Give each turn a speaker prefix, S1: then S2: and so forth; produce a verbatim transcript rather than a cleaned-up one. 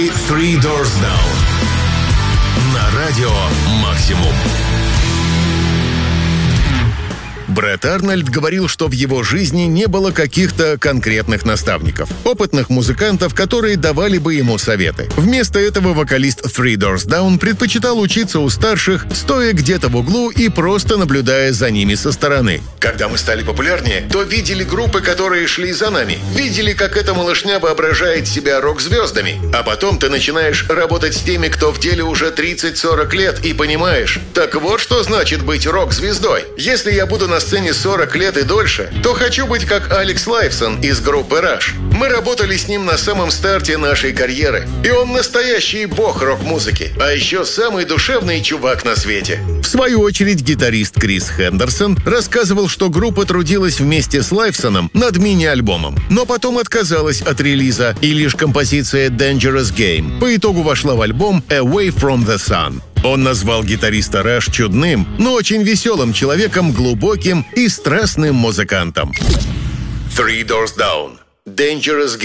S1: Three Doors Down на радио Максимум. Брэд Арнольд говорил, что в его жизни не было каких-то конкретных наставников, опытных музыкантов, которые давали бы ему советы. Вместо этого вокалист Three Doors Down предпочитал учиться у старших, стоя где-то в углу и просто наблюдая за ними со стороны. Когда мы стали популярнее, то видели группы, которые шли за нами. Видели, как эта малышня воображает себя рок-звездами. А потом ты начинаешь работать с теми, кто в деле уже тридцать-сорок лет, и понимаешь, так вот что значит быть рок-звездой. Если я буду на сцене сорок лет и дольше, то хочу быть как Алекс Лайфсон из группы Rush. Мы работали с ним на самом старте нашей карьеры, и он настоящий бог рок-музыки, а еще самый душевный чувак на свете. В свою очередь, гитарист Крис Хендерсон рассказывал, что группа трудилась вместе с Лайфсоном над мини-альбомом, но потом отказалась от релиза, и лишь композиция Dangerous Game по итогу вошла в альбом Away from the Sun. Он назвал гитариста Rush чудным, но очень веселым человеком, глубоким и страстным музыкантом. Three Doors Down. Dangerous Game.